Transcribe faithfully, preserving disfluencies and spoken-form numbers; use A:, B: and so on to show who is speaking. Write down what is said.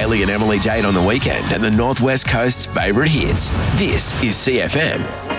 A: Ellie and Emily Jade on the weekend and the Northwest Coast's favourite hits. This is C F M.